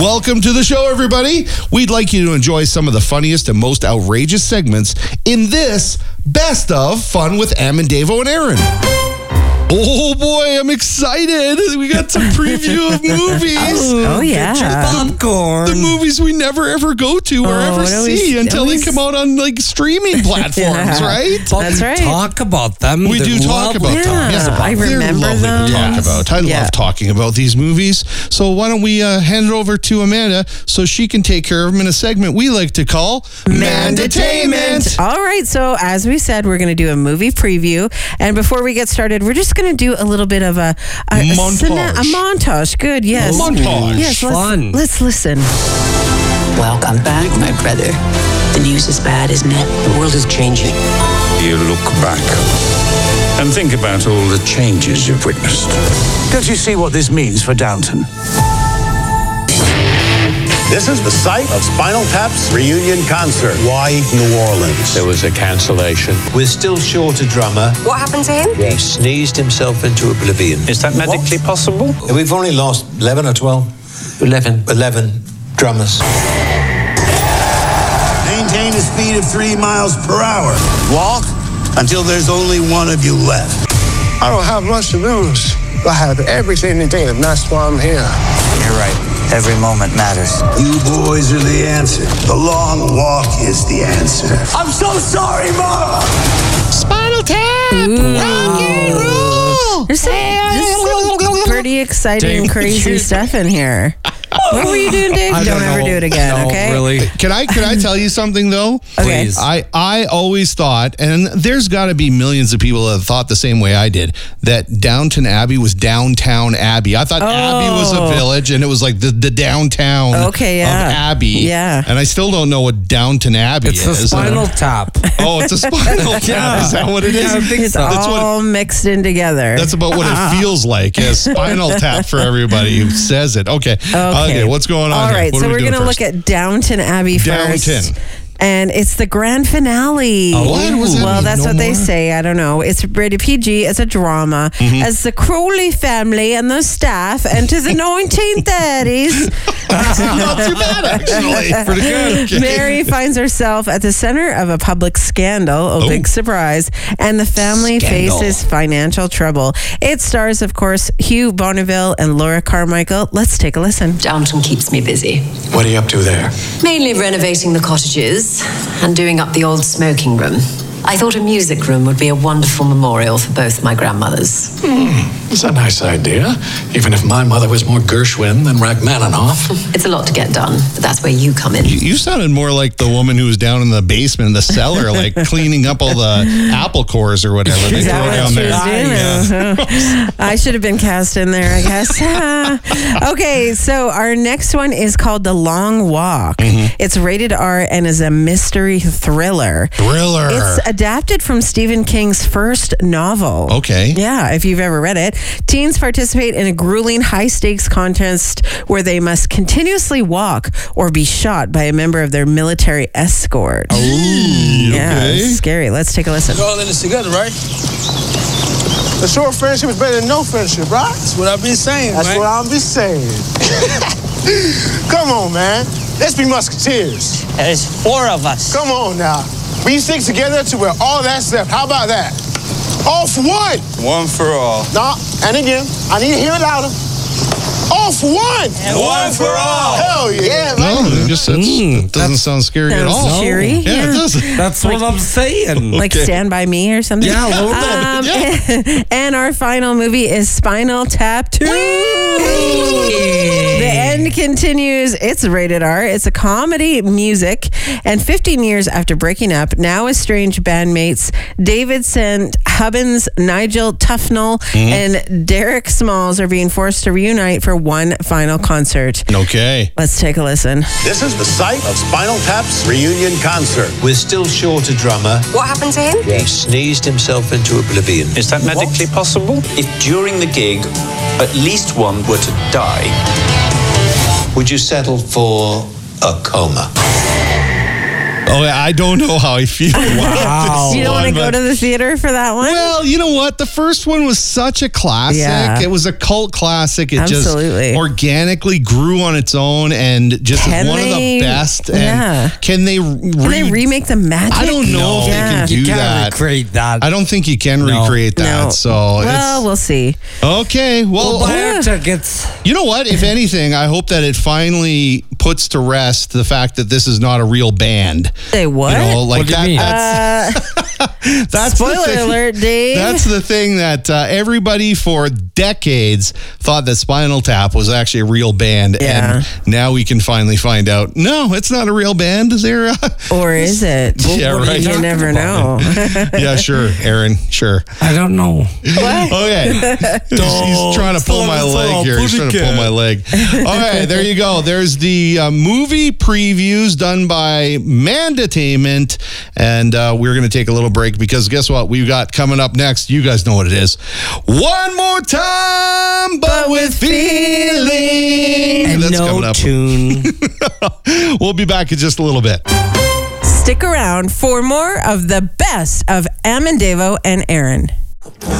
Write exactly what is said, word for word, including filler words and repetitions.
Welcome to the show, everybody. We'd like you to enjoy some of the funniest and most outrageous segments in this Best of Fun with Am and Davo and Aaron. Oh boy, I'm excited. We got some preview of movies. Oh, oh yeah. Popcorn. The movies we never ever go to or Oh, ever no, see we- until no, we- they come out on like streaming platforms, Yeah. right? But That's we right. talk about them. We They're do talk lovely about them. Yeah, Yes, I they're remember lovely them. to talk Yes. about. I Yeah. love talking about these movies. So why don't we uh, hand it over to Amanda so she can take care of them in a segment we like to call Mandatainment. All right, so as we said, we're going to do a movie preview. And before we get started, we're just going to do a little bit of a, a, a, Montage. cine- a montage. Good, yes. Montage. Yes, let's, Fun. let's listen. Welcome back, my brother. The news is bad, isn't it? The world is changing. You look back and think about all the changes you've witnessed. Don't you see what this means for Downton? This is the site of Spinal Tap's reunion concert. Why New Orleans? There was a cancellation. We're still short a drummer. What happened to him? He sneezed himself into oblivion. Is that medically possible? We've only lost eleven or twelve. Eleven. eleven drummers. Maintain a speed of three miles per hour. Walk until there's only one of you left. I don't have much to lose. I have everything to gain, and that's why I'm here. You're right. Every moment matters. You boys are the answer. The long walk is the answer. I'm so sorry, Mom! Spinal Tap! Rock and roll! There's some, there's some pretty exciting, Dave, crazy you- stuff in here. What were you doing, Dave? I Don't, don't ever know. do it again, No, okay? really. Can I can I tell you something though? Okay. Please. I, I always thought, and there's got to be millions of people that have thought the same way I did, that Downton Abbey was downtown Abbey. I thought Abbey was a village, and it was like the, the downtown Okay, yeah. of Abbey. Yeah. And I still don't know what Downton Abbey It's a is. spinal tap. Oh, it's a spinal tap. Yeah. Is that what it is? Yeah, I think It's so. That's what- all mixed in together. That's about what it feels like. Yeah, spinal tap for everybody who says it. Okay. Okay. What's going on All here? right, What so are we we're doing going to first? look at Downton Abbey first. Downton. And it's the grand finale. Oh, what was that Well, mean? that's No what they more? say. I don't know. It's rated P G. It's a drama. Mm-hmm. As the Crowley family and the staff enter the nineteen thirties, Not too bad, actually. Pretty good. Okay. Mary finds herself at the center of a public scandal. Oh, Oh. big surprise. And the family Scandal. faces financial trouble. It stars, of course, Hugh Bonneville and Laura Carmichael. Let's take a listen. Downton keeps me busy. What are you up to there? Mainly renovating the cottages and doing up the old smoking room. I thought a music room would be a wonderful memorial for both my grandmothers. It's a nice idea, even if my mother was more Gershwin than Rachmaninoff. It's a lot to get done, but that's where you come in. You, you sounded more like the woman who was down in the basement in the cellar, like cleaning up all the apple cores or whatever they Is throw that down what she there. was doing? Uh-huh. I should have been cast in there, I guess. Okay, so our next one is called The Long Walk. Mm-hmm. It's rated R and is a mystery thriller. Thriller. It's adapted from Stephen King's first novel. Okay. Yeah, if you've ever read it. Teens participate in a grueling high-stakes contest where they must continuously walk or be shot by a member of their military escort. Ooh, Yeah, okay. it's scary. Let's take a listen. We're all in this together, right? A short friendship is better than no friendship, right? That's what I be saying, That's man. what I be saying. Come on, man. Let's be musketeers. There's four of us. Come on now. We stick together to where all that's left. How about that? All for one. One for all. No, and again, I need to hear it louder. All for one. And one for all. Hell yeah, No, man. it just that's, it doesn't sound scary at Sounds all. cheery. Yeah, Yeah. it doesn't. That's what I'm saying. Like Okay. Stand By Me or something? Yeah, a little bit. Um, and our final movie is Spinal Tap two. The end continues. It's rated R. It's a comedy music. And fifteen years after breaking up, now estranged bandmates David Saint Hubbins, Nigel Tufnell, and Derek Smalls are being forced to reunite for one final concert. Okay. Let's take a listen. This is the site of Spinal Tap's reunion concert. We're still short a drummer. What happened to him? He sneezed himself into oblivion. Is that medically possible? If during the gig at least one were to die, Would you settle for a coma? Oh, I don't know how I feel. Wow. You don't want to one, go but- to the theater for that one? Well, you know what? The first one was such a classic. Yeah. It was a cult classic. It Absolutely. just organically grew on its own and just Can is one they- of the best. Yeah. And can they, re- Can they remake the magic? I don't know No. if they Yeah. can do You can't that. recreate that. I don't think you can No. recreate that. No. So Well, it's we'll see. okay. Well, We'll buy yeah. our tickets. you know what? If anything, I hope that it finally puts to rest the fact that this is not a real band. Say what? You know, like What do you that. mean? That's, Uh, that's the spoiler thing. alert, Dave. That's the thing that uh, everybody for decades thought that Spinal Tap was actually a real band, Yeah. and now we can finally find out. No, it's not a real band. Is there? Uh, or is it? Yeah, what are right. you You talking never about? know. yeah, sure, Aaron. Sure. I don't know. Okay. he's, he's trying to pull my leg here. He's trying to pull my leg. Okay, there you go. There's the uh, movie previews done by Mandatainment, and uh, we're going to take a little break because guess what? We've got coming up next. You guys know what it is. One more time, but with feeling. And That's no coming up. tune. We'll be back in just a little bit. Stick around for more of the best of Am and Davo and Aaron.